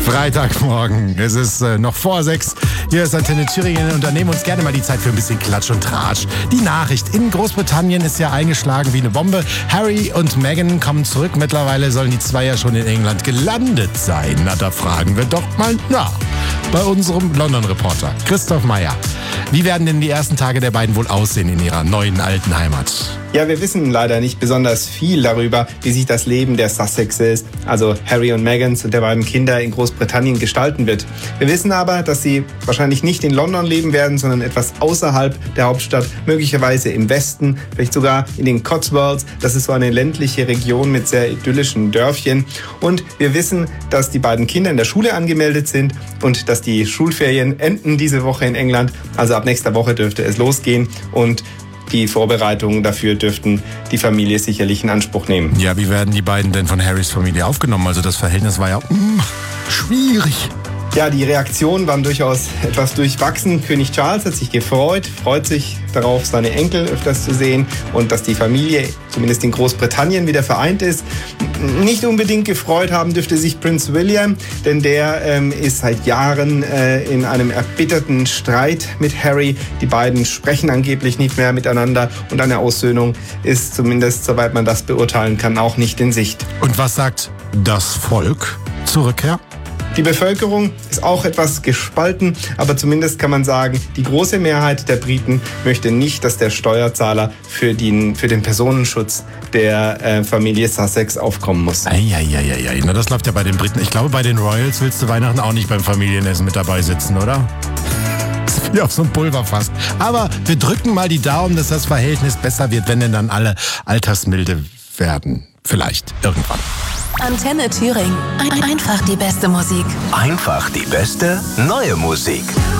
Freitagmorgen. Es ist noch vor 6. Hier ist Antenne Thüringen und da nehmen wir uns gerne mal die Zeit für ein bisschen Klatsch und Tratsch. Die Nachricht in Großbritannien ist ja eingeschlagen wie eine Bombe. Harry und Meghan kommen zurück. Mittlerweile sollen die zwei ja schon in England gelandet sein. Na, da fragen wir doch mal nach. Bei unserem London-Reporter Christoph Meyer. Wie werden denn die ersten Tage der beiden wohl aussehen in ihrer neuen alten Heimat? Ja, wir wissen leider nicht besonders viel darüber, wie sich das Leben der Sussexes, also Harry und Meghans und der beiden Kinder in Großbritannien gestalten wird. Wir wissen aber, dass sie wahrscheinlich nicht in London leben werden, sondern etwas außerhalb der Hauptstadt, möglicherweise im Westen, vielleicht sogar in den Cotswolds. Das ist so eine ländliche Region mit sehr idyllischen Dörfchen. Und wir wissen, dass die beiden Kinder in der Schule angemeldet sind und dass die Schulferien enden diese Woche in England. Also ab nächster Woche dürfte es losgehen und die Vorbereitungen dafür dürften die Familie sicherlich in Anspruch nehmen. Ja, wie werden die beiden denn von Harrys Familie aufgenommen? Also das Verhältnis war ja schwierig. Ja, die Reaktionen waren durchaus etwas durchwachsen. König Charles hat sich gefreut, freut sich darauf, seine Enkel öfters zu sehen und dass die Familie zumindest in Großbritannien wieder vereint ist. Nicht unbedingt gefreut haben dürfte sich Prinz William, denn der ist seit Jahren in einem erbitterten Streit mit Harry. Die beiden sprechen angeblich nicht mehr miteinander und eine Aussöhnung ist zumindest, soweit man das beurteilen kann, auch nicht in Sicht. Und was sagt das Volk zur Rückkehr? Die Bevölkerung ist auch etwas gespalten, aber zumindest kann man sagen, die große Mehrheit der Briten möchte nicht, dass der Steuerzahler für den Personenschutz der Familie Sussex aufkommen muss. Eieieiei, na das läuft ja bei den Briten. Ich glaube, bei den Royals willst du Weihnachten auch nicht beim Familienessen mit dabei sitzen, oder? Das ist wie auf so ein Pulverfass. Aber wir drücken mal die Daumen, dass das Verhältnis besser wird, wenn denn dann alle altersmilde werden. Vielleicht, irgendwann. Antenne Thüringen. Einfach die beste Musik. Einfach die beste neue Musik.